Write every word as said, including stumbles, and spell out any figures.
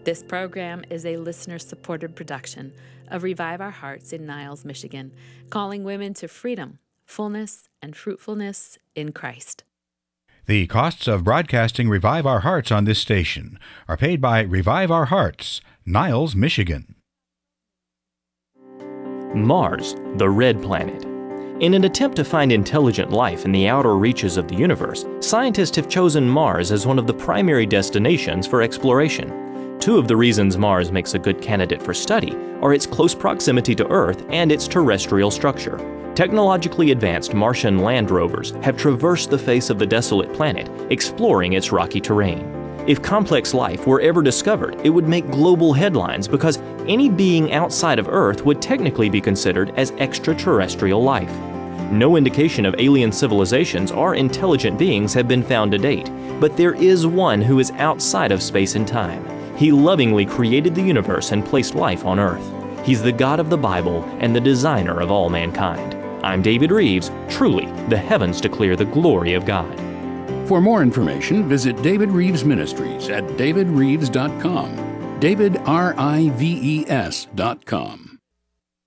This program is a listener-supported production of Revive Our Hearts in Niles, Michigan, calling women to freedom, fullness, and fruitfulness in Christ. The costs of broadcasting Revive Our Hearts on this station are paid by Revive Our Hearts, Niles, Michigan. Mars, the red planet. In an attempt to find intelligent life in the outer reaches of the universe, scientists have chosen Mars as one of the primary destinations for exploration. Two of the reasons Mars makes a good candidate for study are its close proximity to Earth and its terrestrial structure. Technologically advanced Martian land rovers have traversed the face of the desolate planet, exploring its rocky terrain. If complex life were ever discovered, it would make global headlines because any being outside of Earth would technically be considered as extraterrestrial life. No indication of alien civilizations or intelligent beings have been found to date, but there is one who is outside of space and time. He lovingly created the universe and placed life on Earth. He's the God of the Bible and the designer of all mankind. I'm David Reeves. Truly, the heavens declare the glory of God. For more information, visit David Reeves Ministries at david reeves dot com. David, R I V E S dot com.